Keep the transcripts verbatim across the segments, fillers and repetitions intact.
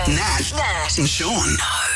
Nat, Nat, and Sean.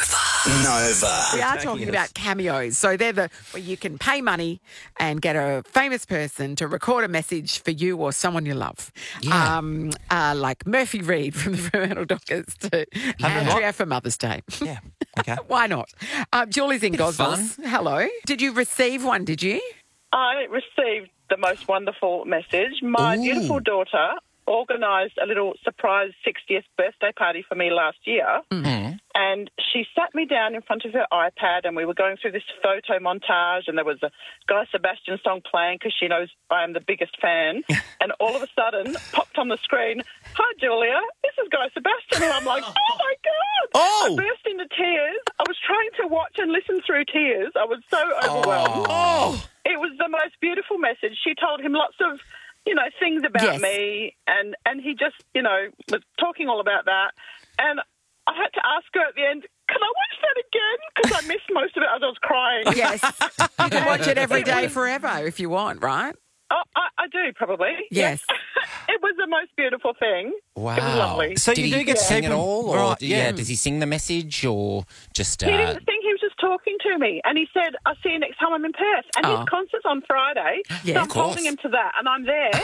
Nova. We are talking about cameos. So they're the where you can pay money and get a famous person to record a message for you or someone you love. Yeah. Um, uh, like Murphy Reed from the Fremantle Dockers to Andrea for Mother's Day. Yeah. Okay. Why not? Um, Julie's in Bit of Gosnells. Hello. Did you receive one, did you? I received the most wonderful message. My Ooh. beautiful daughter organised a little surprise sixtieth birthday party for me last year. Mm-hmm. And she sat me down in front of her iPad and we were going through this photo montage and there was a Guy Sebastian song playing because she knows I am the biggest fan. And all of a sudden, popped on the screen, "Hi, Julia, this is Guy Sebastian." And I'm like, oh, my God. Oh. I burst into tears. I was trying to watch and listen through tears. I was so overwhelmed. Oh. It was the most beautiful message. She told him lots of, you know, things about Yes. me, and, and he just, you know, was talking all about that. And I had to ask her at the end, can I watch that again? Because I missed most of it as I was crying. Yes. You can watch it every day forever if you want, right? Oh, I, I do, probably. Yes. It was the most beautiful thing. Wow. It was lovely. So Did you he do get to sing keep it him- all? Or Right, do- yeah. yeah. Does he sing the message or just... He Uh, didn't think he was just talking to me. And he said, I'll see you next time I'm in Perth. And Oh. his concert's on Friday. Yeah, so I'm of course. holding him to that. And I'm there.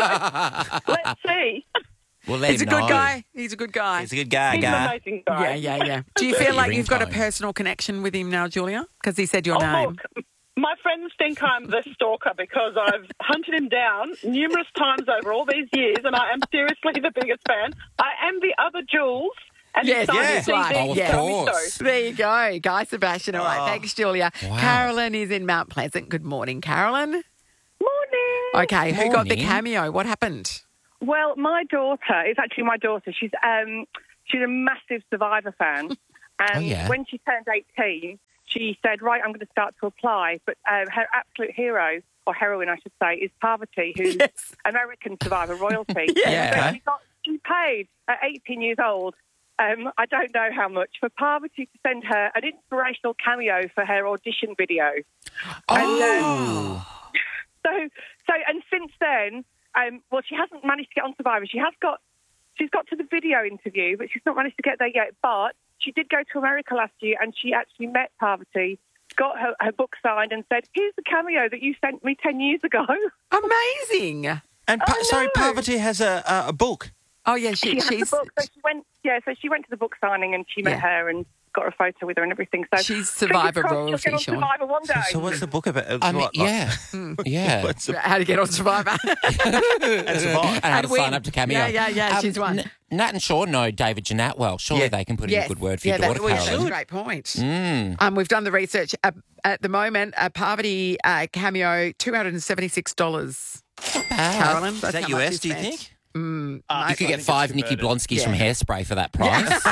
So let's see. We'll let He's a him good know. guy. He's a good guy. He's a good guy, He's an guy. amazing guy. Yeah, yeah, yeah. Do you feel like you've got a ringtone. personal connection with him now, Julia? Because he said your Oh, name. look, my friends think I'm the stalker because I've hunted him down numerous times over all these years, and I am seriously the biggest fan. I am the other Jules, and Yes, he's signed yes, the C D, right. Oh, of tell me course. so. There you go. Guy Sebastian. All right. Oh. Thanks, Julia. Wow. Carolyn is in Mount Pleasant. Good morning, Carolyn. Morning. Okay. Who got the Morning. cameo? What happened? Well, my daughter, it's actually my daughter. She's um, she's a massive Survivor fan. And Oh, yeah. when she turned eighteen, she said, right, I'm going to start to apply. But um, her absolute hero, or heroine, I should say, is Parvati, who's Yes. American Survivor royalty. Yeah. So she, got, she paid at eighteen years old, um, I don't know how much, for Parvati to send her an inspirational cameo for her audition video. And, um, so, so, and since then, um, well, she hasn't managed to get on Survivor. She has got, she's got to the video interview, but she's not managed to get there yet. But she did go to America last year, and she actually met Parvati, got her, her book signed, and said, "Here's the cameo that you sent me ten years ago." Amazing. And pa- Oh, sorry, no. Parvati has a, a, a book. Oh, yeah. She, She has she's the book, so she went. Yeah, so she went to the book signing, and she met Yeah. her and got a photo with her and everything. So She's fingers Survivor crossed royalty, she'll get on Sean. Survivor one day. So what's the book about? It's I mean, what, like- yeah. yeah. What's the- how to get on Survivor. and survive. And how And to win. sign up to Cameo. Yeah, yeah, yeah, she's won. N- Nat and Sean know David Jeanette well. Surely Yeah. they can put in Yes. a good word for yeah, your that- daughter, well, that's a Carolyn. great point. Mm. Um, we've done the research. Uh, at the moment, a Parvati uh, cameo, two hundred seventy-six dollars. Carolyn, Is that's that how U much S, you do you spent. think? Mm, Uh, You could I get think five it's Nikki converted. Blonsky's from Hairspray for that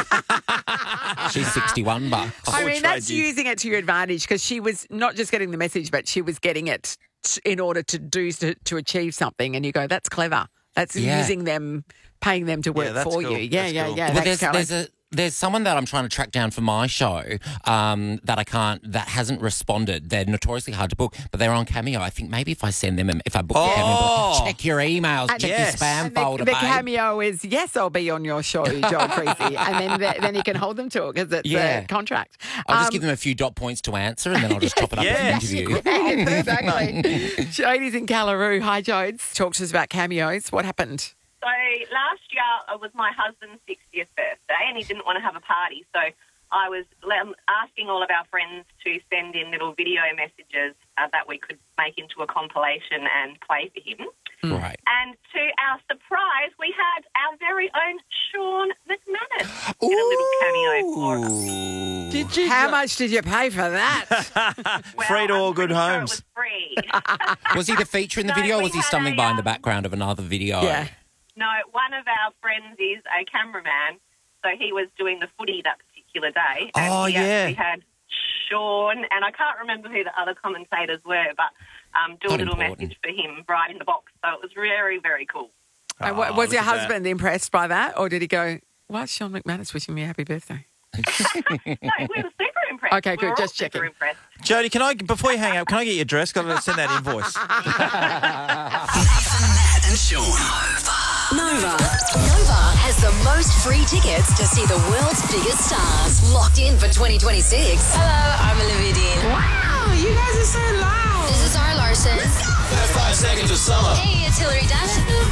price. She's sixty-one bucks. I mean, Which that's way do you- using it to your advantage because she was not just getting the message, but she was getting it t- in order to do to, to achieve something. And you go, that's clever. That's Yeah. using them, paying them to work that's for cool. you. Yeah, That's yeah, cool. yeah. Well, Thanks, there's, Caroline. there's a there's someone that I'm trying to track down for my show um, that I can't that hasn't responded. They're notoriously hard to book, but they're on Cameo. I think maybe if I send them, a- if I book Oh. Cameo, check your emails, And- check Yes. your spam And the, folder, the babe. cameo is, yes, I'll be on your show, Joel Creasy. And then the, then you can hold them to it because it's Yeah. a contract. I'll just Um, give them a few dot points to answer, and then I'll just chop it up Yeah. with an interview. exactly. Jody's in Callaroo. Hi, Jodes. Talk to us about cameos. What happened? So last year it was my husband's sixtieth birthday and he didn't want to have a party. So I was le- asking all of our friends to send in little video messages uh, that we could make into a compilation and play for him. Right. And to our surprise, we had our very own Sean McManus in a little cameo for us. Did you? How much did you pay for that? Well, Free to I'm all good pretty sure homes. It was free. Was he the feature in the No, video, or we was he had stumbling a, by in the um, background of another video? Yeah. No, one of our friends is a cameraman, so he was doing the footy that particular day. And Oh, we yeah. actually had Sean, and I can't remember who the other commentators were, but um, do a Not little important. message for him right in the box. So it was very, very cool. And wa- Oh, was look your at that. husband impressed by that? Or did he go, why is Sean McManus wishing me a happy birthday? No, we were super impressed. Okay, we good, were all just super checking. impressed. Jody, can I, before you hang up, can I get your address? Got to send that invoice. Nat and Sean. Nova. Nova. Nova has the most free tickets to see the world's biggest stars. Locked in for twenty twenty-six. Hello, I'm Olivia Dean. Wow, you guys are so loud. This is Zara Larson. That's five seconds of summer. Hey, it's Hilary Duff.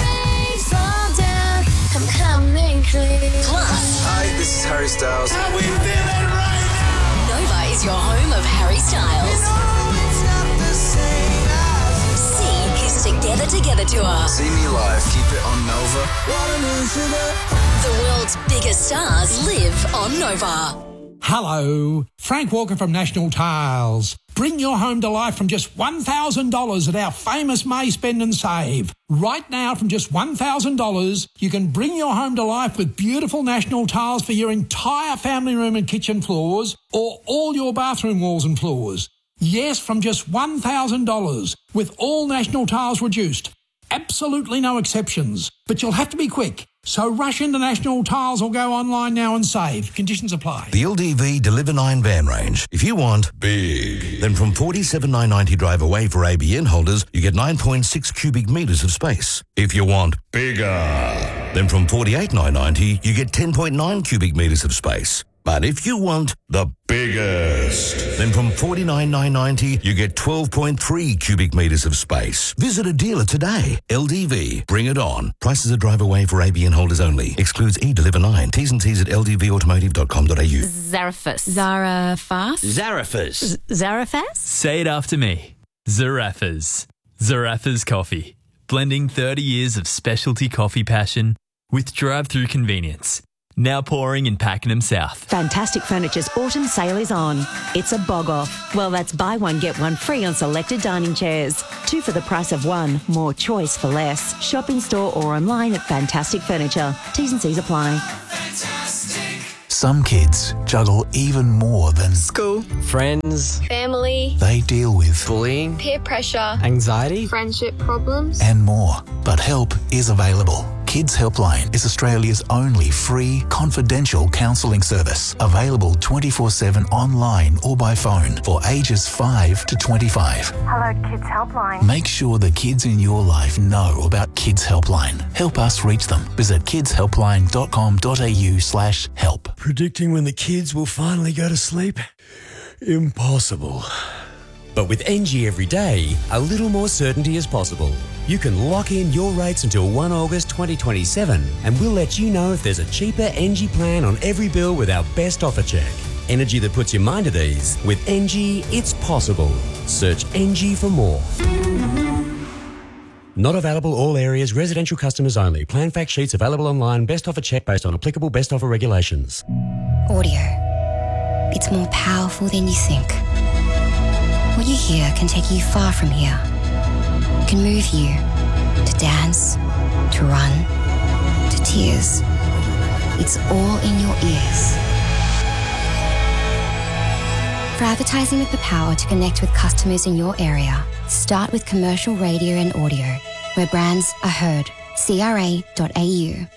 I'm coming clean. Plus, Hi, this is Harry Styles. Nova is your home of Harry Styles. See his Together Together tour. See me live. Keep it on Nova. The world's biggest stars live on Nova. Hello, Frank Walker from National Tiles. Bring your home to life from just one thousand dollars at our famous May Spend and Save. Right now, from just one thousand dollars, you can bring your home to life with beautiful National Tiles for your entire family room and kitchen floors or all your bathroom walls and floors. Yes, from just one thousand dollars, with all National Tiles reduced. Absolutely no exceptions, but you'll have to be quick. So rush into National Tiles or go online now and save. Conditions apply. The L D V Deliver nine van range. If you want big, then from forty-seven thousand nine hundred ninety drive away for A B N holders, you get nine point six cubic metres of space. If you want bigger, then from forty-eight thousand nine hundred ninety, you get ten point nine cubic metres of space. But if you want the biggest, then from forty-nine thousand nine hundred ninety, you get twelve point three cubic metres of space. Visit a dealer today. L D V, bring it on. Prices are drive away for A B N holders only. Excludes e-Deliver nine. T's and C's at l d v automotive dot com dot a u. Zarafas. Zarafas. Zarafas. Zarafas? Say it after me. Zarafas. Zarafas Coffee. Blending thirty years of specialty coffee passion with drive-through convenience. Now pouring in Pakenham South. Fantastic Furniture's autumn sale is on. It's a bog off. Well, that's buy one, get one free on selected dining chairs. Two for the price of one. More choice for less. Shop in store or online at Fantastic Furniture. T's and C's apply. Some kids juggle even more than school, friends, family. They deal with bullying, peer pressure, anxiety, friendship problems, and more. But help is available. Kids Helpline is Australia's only free, confidential counselling service, available twenty-four seven online or by phone for ages five to twenty-five. Hello, Kids Helpline. Make sure the kids in your life know about Kids Helpline. Help us reach them. Visit kidshelpline dot com dot a u slash help. Predicting when the kids will finally go to sleep? Impossible. But with N G Everyday, a little more certainty is possible. You can lock in your rates until the first of August twenty twenty-seven, and we'll let you know if there's a cheaper N G plan on every bill with our best offer check. Energy that puts your mind at ease. With N G, it's possible. Search N G for more. Not available all areas, residential customers only. Plan fact sheets available online, best offer check based on applicable best offer regulations. Audio. It's more powerful than you think. What you hear can take you far from here. It can move you to dance, to run, to tears. It's all in your ears. For advertising with the power to connect with customers in your area, start with commercial radio and audio, where brands are heard. C R A dot A U.